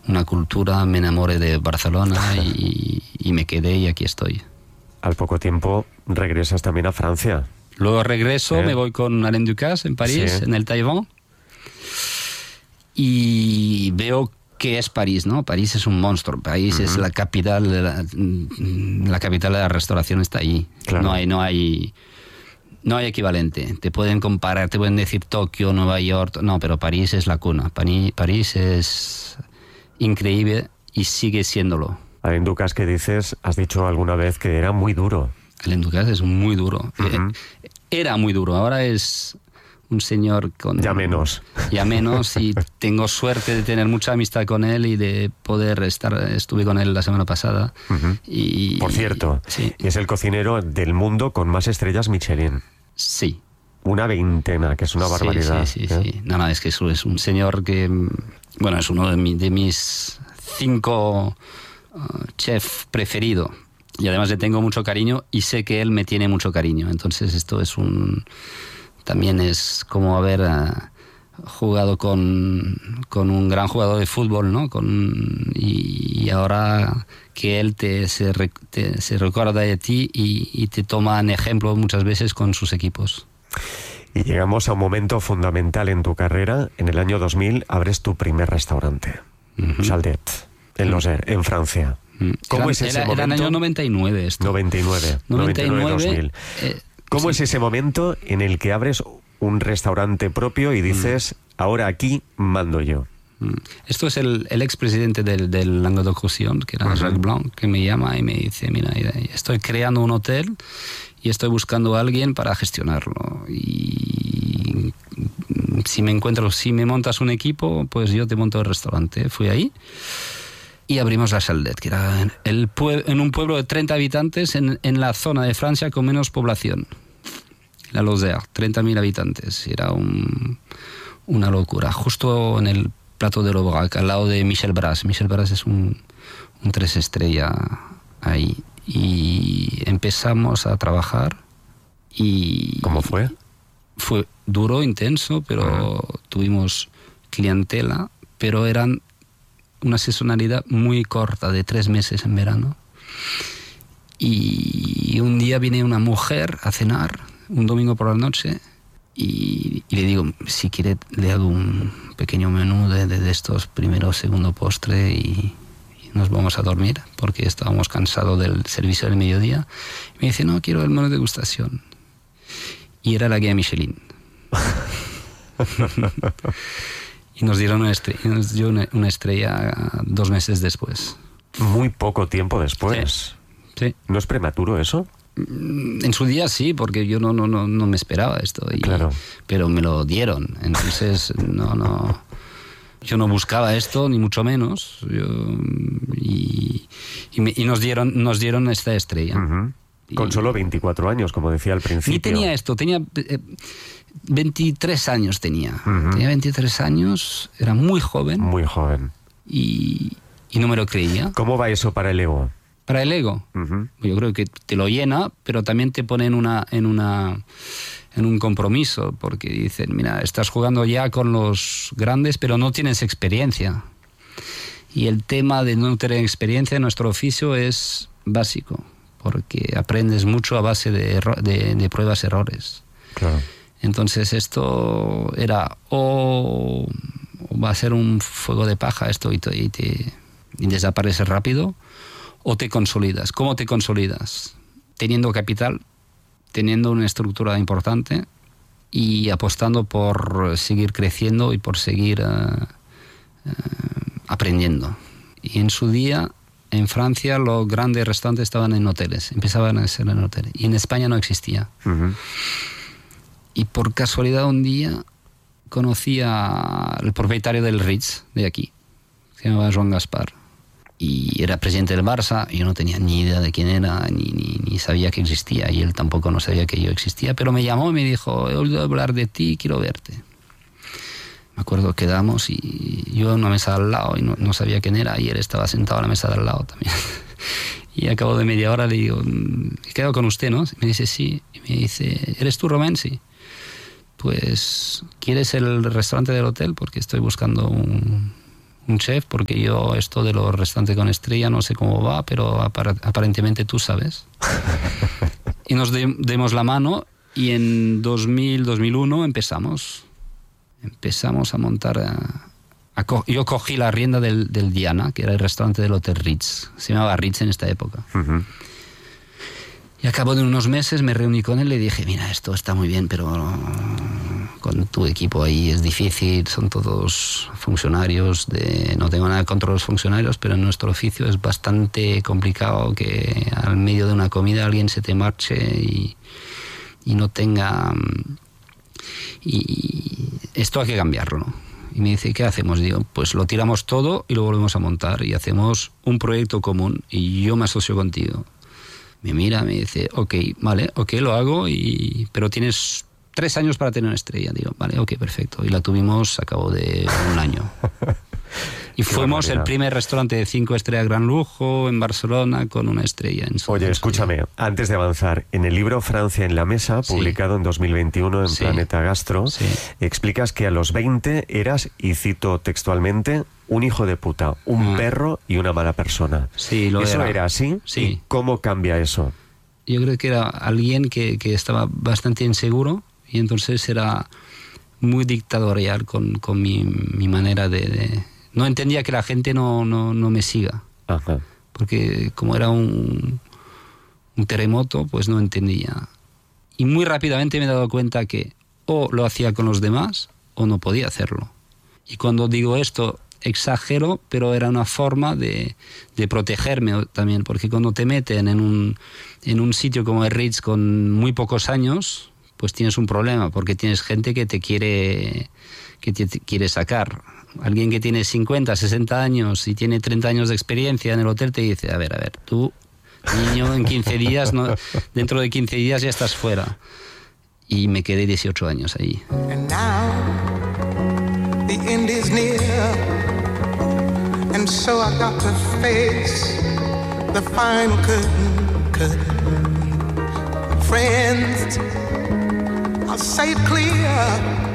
una cultura, me enamoré de Barcelona y me quedé y aquí estoy. Al poco tiempo regresas también a Francia. Luego regreso, me voy con Alain Ducasse en París, en el Taïwan, y veo que es París, ¿no? París es un monstruo. París es la capital la capital de la restauración, está ahí. Claro. No hay equivalente. Te pueden comparar, te pueden decir Tokio, Nueva York, no, pero París es la cuna. París es increíble y sigue siéndolo. Alain Ducasse, que dices, has dicho alguna vez que era muy duro. Alain Ducasse es muy duro. Era muy duro, ahora es un señor con... Ya menos, y tengo suerte de tener mucha amistad con él y de poder estuve con él la semana pasada. Y, por cierto, sí. Es el cocinero del mundo con más estrellas Michelin. Sí. Una 20, que es una barbaridad. Sí. No, es que es un señor que, bueno, es uno de mis 5 chefs preferido. Y además le tengo mucho cariño y sé que él me tiene mucho cariño. Entonces esto es también es como haber jugado con un gran jugador de fútbol, ¿no? Y ahora que él se recuerda de ti y te toma en ejemplo muchas veces con sus equipos. Y llegamos a un momento fundamental en tu carrera. En el año 2000 abres tu primer restaurante, Chaldet, en Lozère, en Francia. ¿Cómo es ese momento? Era el año 99 esto. 99 2000. ¿Cómo es ese momento en el que abres un restaurante propio y dices, ahora aquí mando yo? Esto es el expresidente del Languedoc-Roussillon, que era Jacques Blanc, que me llama y me dice, mira, estoy creando un hotel y estoy buscando a alguien para gestionarlo. Y si me montas un equipo, pues yo te monto el restaurante. Fui ahí y abrimos la Chaldet, que era en un pueblo de 30 habitantes en la zona de Francia con menos población. La Lozère, 30.000 habitantes. Era una locura. Justo en el Plateau de l'Aubrac, al lado de Michel Bras. Michel Bras es un 3 estrellas ahí. Y empezamos a trabajar y... ¿Cómo fue? Fue duro, intenso, pero tuvimos clientela, pero eran una sazonalidad muy corta, de 3 meses en verano. Y un día viene una mujer a cenar, un domingo por la noche, y le digo, si quiere le hago un pequeño menú de estos primero, segundo postre y nos vamos a dormir, porque estábamos cansados del servicio del mediodía. Y me dice, no, quiero el menú de degustación. Y era la guía Michelin. Y nos dieron una estrella 2 meses después. Muy poco tiempo después. Sí. ¿No es prematuro eso? En su día sí, porque yo no me esperaba esto. Claro. Pero me lo dieron. Entonces, no. Yo no buscaba esto, ni mucho menos. Y nos dieron esta estrella. Con solo 24 años, como decía al principio. Ni tenía esto, tenía 23 años tenía. Tenía 23 años, era muy joven. Muy joven. Y no me lo creía. ¿Cómo va eso para el ego? Para el ego. Yo creo que te lo llena, pero también te pone en un compromiso, porque dicen, mira, estás jugando ya con los grandes, pero no tienes experiencia. Y el tema de no tener experiencia en nuestro oficio es básico, porque aprendes mucho a base de pruebas, errores. Claro. Entonces esto era o va a ser un fuego de paja esto y desaparece rápido, o te consolidas. ¿Cómo te consolidas? Teniendo capital, teniendo una estructura importante y apostando por seguir creciendo y por seguir aprendiendo. Y en su día, en Francia, los grandes restaurantes estaban en hoteles, empezaban a ser en hoteles. Y en España no existía. Y por casualidad un día conocí al propietario del Ritz de aquí, se llamaba Joan Gaspar. Y era presidente del Barça, y yo no tenía ni idea de quién era, ni sabía que existía, y él tampoco no sabía que yo existía, pero me llamó y me dijo, he oído hablar de ti, quiero verte. Me acuerdo, quedamos y yo en una mesa al lado y no sabía quién era, y él estaba sentado en la mesa de al lado también. Y a cabo de media hora le digo, he quedado con usted, ¿no? Me dice, sí. Y me dice, ¿eres tú, Romain? Sí. Pues, ¿quieres el restaurante del hotel? Porque estoy buscando un un chef, porque yo esto de los restaurantes con estrella no sé cómo va, pero aparentemente tú sabes. Y nos demos la mano y en 2001 empezamos a montar. Yo cogí la rienda del Diana, que era el restaurante del Hotel Ritz. Se llamaba Ritz en esta época. Uh-huh. Y a cabo de unos meses me reuní con él y le dije, mira, esto está muy bien, pero con tu equipo ahí es difícil, son todos funcionarios, no tengo nada contra los funcionarios, pero en nuestro oficio es bastante complicado que al medio de una comida alguien se te marche y no tenga... Y esto hay que cambiarlo, ¿no? Y me dice, ¿qué hacemos? Digo, pues lo tiramos todo y lo volvemos a montar y hacemos un proyecto común y yo me asocio contigo. Me mira, me dice, ok, lo hago, pero tienes 3 años para tener una estrella. Digo, vale, ok, perfecto. Y la tuvimos a cabo de un año. Y fuimos el primer restaurante de 5 estrellas gran lujo en Barcelona con una estrella. Oye, escúchame, antes de avanzar, en el libro Francia en la mesa, publicado en 2021 en Planeta Gastro, explicas que a los 20 eras, y cito textualmente, un hijo de puta, un perro y una mala persona. Sí, lo ¿Eso era. ¿Era así? Sí. ¿Y cómo cambia eso? Yo creo que era alguien que estaba bastante inseguro y entonces era muy dictatorial con mi manera de... No entendía que la gente no me siga. Ajá. Porque como era un terremoto, pues no entendía. Y muy rápidamente me he dado cuenta que o lo hacía con los demás o no podía hacerlo. Y cuando digo esto, exagero, pero era una forma de protegerme también, porque cuando te meten en un sitio como el Ritz con muy pocos años, pues tienes un problema, porque tienes gente que te quiere sacar. Alguien que tiene 50, 60 años y tiene 30 años de experiencia en el hotel te dice, a ver, tú, niño, en 15 días, dentro de 15 días ya estás fuera. Y me quedé 18 años ahí. And now, the end is near, and so I got to face the final curtain. Friends, I'll say it clear.